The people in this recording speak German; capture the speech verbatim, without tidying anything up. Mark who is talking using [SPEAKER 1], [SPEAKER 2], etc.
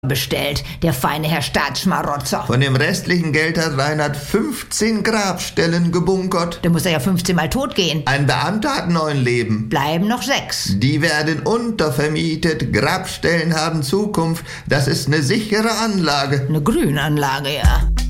[SPEAKER 1] bestellt, der feine Herr Staatsschmarotzer.
[SPEAKER 2] Von dem restlichen Geld hat Reinhard fünfzehn Grabstellen gebunkert.
[SPEAKER 1] Da muss er ja fünfzehn Mal tot gehen.
[SPEAKER 2] Ein Beamter hat neun Leben.
[SPEAKER 1] Bleiben noch sechs.
[SPEAKER 2] Die werden untervermietet. Grabstellen haben Zukunft. Das ist eine sichere Anlage.
[SPEAKER 1] Eine Grünanlage, ja.